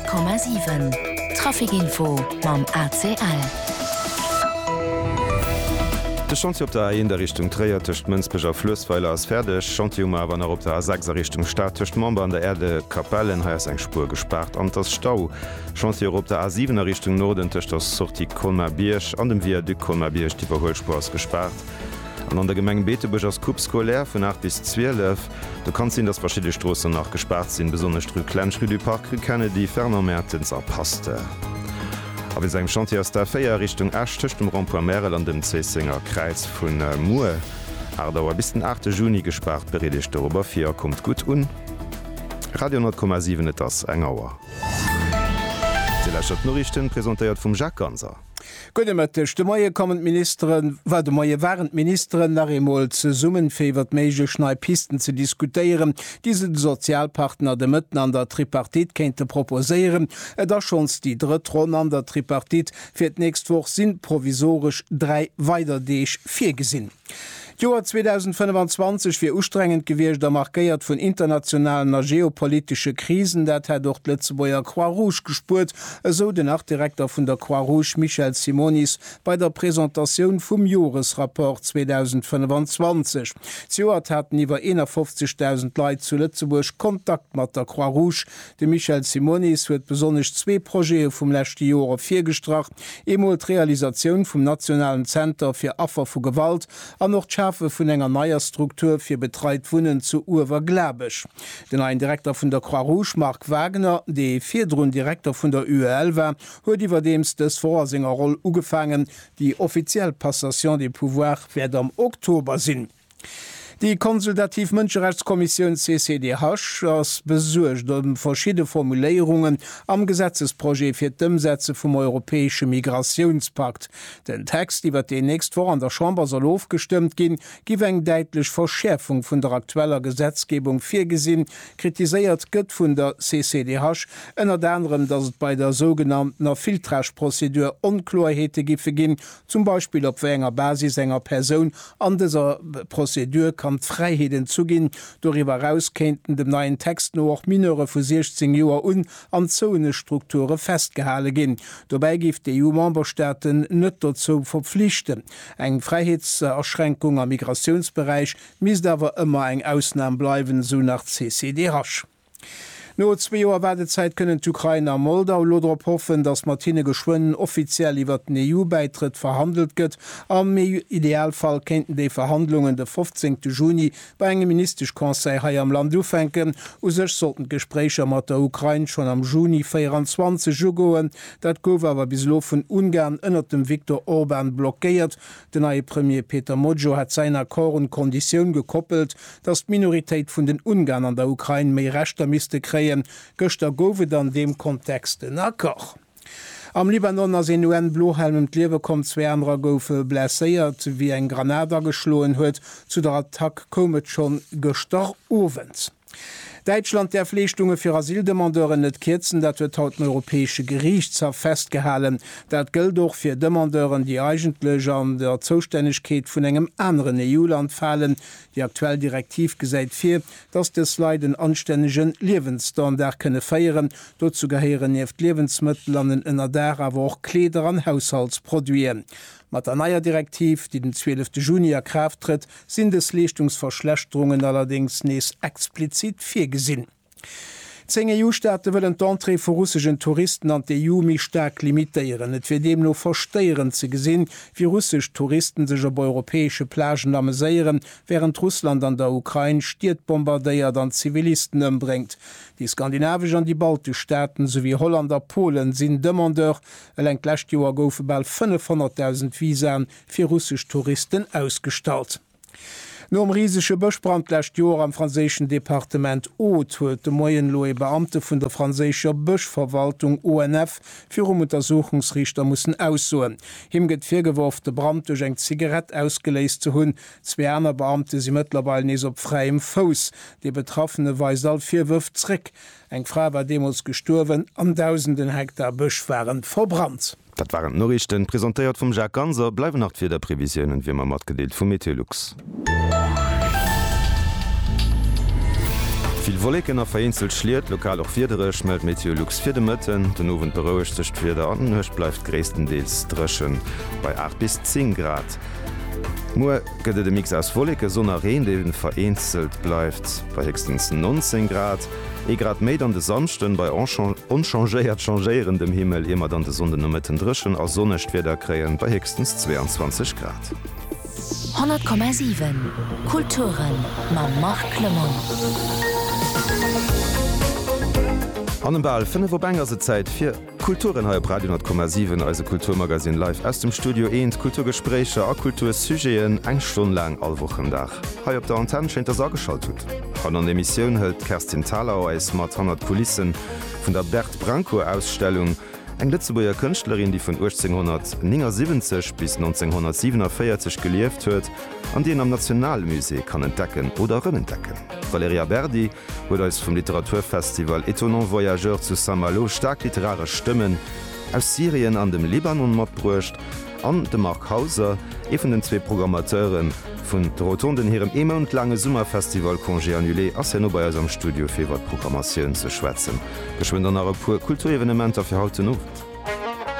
100,7 Trafikinfo mam ACL. De Chantier op der in der Richtung Träier techt Mënzbeger Flüssweiler ass fertigg, Chantier awer op der 6er Richtung Staat techt Mamba an der Erde Kapellen heiers eng Spur gespart an das Stau. Chantier op der A7er Richtung Norden techt das Sorti Kolmar-Biersch an dem Vier du Kolmar-Biersch die Verholspurs gespart. An der Gemeng Beetebusch ass Kupskolär vun 8 bis 12, du kannst sinn, dats verschiedene Strossen nach gespart sinn, besonders Stru Kleinschrü du Park kenne die ferner Märtens erpasste. A wie segem Chantier aus der Féier Richtung Ächtcht dem Rond Merel an dem Zeesinger Kreis vun Mue. Ardauer bis den 8. Juni gespart beredigt der Oberfir kommt gut un. Radio 10,7 net ass engauer. Norichten präsentiert vum Jacques Ganser. Gutmëtteg de Moie kommen Ministerin war de Moie waren Ministerin nachmol ze summen féiwwer méige Schneipisten ze diskutieren, diese Sozialpartner de Mëtten an der Tripartit kennte proposéieren, da schons die dritt Ron an der Tripartit fir nächst woch sinn provisorisch 3 weiderdeeg 4 gesinn. Joar 2025 fir ustrengend gewircht der markéiert vun internationalen a geopolitische Krisen, dat hat doch Lützeboer Croix-Rouge gespurt, so den Nachdirektor vun der Croix-Rouge Michel Simonis bei der Präsentation vum Jahresrapport 2025. Joar hatten iwwer 51.000 Leiit zu Lützeburg Kontakt mat der Croix-Rouge. De Michel Simonis huet besonnech 2 Projekte vum lächte Jore firgestracht, emol Realisationun vum Nationalen Center fir Affer vu Gewalt an noch vun enger neier Struktur fir Betreit Wunnen zu Uwer gläbech. Den ein Direktor vun der Croix-Rouge Mark Wagner, de Vierdrun Direktor vun der UEL war, huet iwwer dems des Vorsinger Roll ugefangen, die offiziell Passation de Pouvoir werd am Oktober sinn. Die Konsultativ Mënscherechtskommission CCDH ass besuercht verschiedene Formuléierungen am Gesetzesprojekt fir d'Umsätze vum Europäesche Migrationspakt. Den Text iwwer den nächst vor an der Chamber soll aufgestimmt gin, giw eng deitlich Verschärfung vun der aktueller Gesetzgebung firgesinn, kritiséiert gëtt vun der CCDH ënner anderem, dass et bei der sogenannter Filtrageprozedur Unklarheete gife gin, zum Beispiel op enger Basis enger Person an dieser Prozedur Freiheiten zugin, darüber rauskennten dem neuen Text nur auch Minore vu 16 Joer an Zonestrukture festgehale gin. Dabei gift die EU-Memberstaaten net dazu verpflichten. Eng Freiheitserschränkung am Migrationsbereich mis dawer immer eng Ausnahme bleiben, so nach CCDH. No 2 Joer Wartezeit können d'Ukraine a Moldau lodrop hoffen, dass Martine Geschwonnen offiziell iwwer den EU-Beitritt verhandelt gëtt. Am Idealfall kennten de Verhandlungen de 15. Juni bei engem Ministerkonseil hai am Land ufenken. Sech sollten Gesprächer mat der Ukraine schon am Juni 24 goen. Dat gouf awer bis lo vun Ungarn ënner dem Viktor Orban blockéiert. Den neue Premier Peter Mojo hat seiner Koren Kondition gekoppelt, dass d'Minoritéit vun den Ungarn an der Ukraine méi rechter miste kreieren. Göster gowe an dem Kontext nakoch. Am Libanon as en UN-Blohelm Liewe kom 2 andere goufe blesséiert, wie eng Granada geschloen huet, zu der Attack komet schon gestor ofens. Deutschland der Pflichtungen für Asildemandeuren net Kirzen, dat huet haut Europäische Gerichtshof festgehalen. Dat gilt doch für Demandeuren, die eigentlich an der Zuständigkeit vun engem anderen EU-Land fallen, die aktuell direktiv gesäit fir, dass des Leiden anständigen Lebensstandard könne feieren. Dazu gehören neft Lebensmittel an den ënner der aber auch Kleder an Haushaltsproduieren. Mat der neier Direktiv, die den 12. Juni erkraft tritt, sind es Leistungsverschlechterungen allerdings nees explizit gesinn. 10 EU-Staate wollen d'Entrée vu russischen Touristen an die EU mi stark limitieren. Et fir dem no versteieren ze gesinn, wie russsisch Touristen sech op europäesche Plagen amuséieren, während Russland an der Ukraine stiert bombardéiert an Zivilisten ëmbringt. Die skandinavisch an die baltischen Staaten sowie Hollander Polen sind Demandeur, eng Joer goufe bald 500.000 Visen fir russsisch Touristen ausgestalt. No am riesesche Bëchbrand lächt Joer am franzéschen Departement Haut huet de Moyenloe Beamte vun der franzécher Bëchverwaltung ONF fir Untersuchungsrichter mussssen aussoen. Him gëtt firgeworf de Brand duch eng Zigarett ausgeléist zu hunn. 2 aner Beamte si mittlerweile nees op freiem Fos. De Betroffene weis all 4 Wëf zrick. Eng Frau war demos gestorwen, an 1000 Hektar Bëch waren verbrannt. Dat waren Norrichten präsentiert vum Jacques Ganser, bleiwen nach fir der Prävisionen wie man mat gedeelt vum Meteorlux. Viel Wolken auf vereinzelt schliert, lokal auch vierdere schmelt Meteorlux 4 Mëtten, den Owen beruhigt sich wieder an, höchst bleibt größtenteils dreschen bei 8 bis 10 Grad. Nur gëtt de Mix aus Wolke so nach Reen vereinzelt bleibt bei höchstens 19 Grad. Grad méi an de Samchten bei unchangéiert changéierendem Himmel immer an de Sonne no mitten dreschen a sonnecht wieder kreien bei höchstens 22 Grad. 100,7 Kulturen ma Mark Clement. An dem Ball fënne wo Bennger se Zäit fir Kulturen ha op Radio 10,7 als Kulturmagasin live aus dem Studio eenent Kulturgesprächer a Kultursugéen eng Stunde lang all Wochendach. Hei op der Antenne scheint er geschalt hut. An an Emissionioun hëlt Kerstin Talau als mat 100 Kulissen vun der Bert Branco-Ausstellung, eng Lützeburger Künstlerin, die von 1879 bis 1947 gelieft huet, an den am Nationalmusee kann entdecken oder entdecken. Valeria Berdi wurde als vom Literaturfestival Étonnant Voyageur zu Saint-Malo stark literare Stimmen aus Syrien an dem Libanon matbrucht, an de Mark Hauser, von den zwei Programmateuren vun der Rotonden hirem emont lange Summerfestival Congé annulé as henno bei am Studio fir wat Programmatioun ze schwätzen. Geschwind an a pur Kulturevenementer fir haute Not.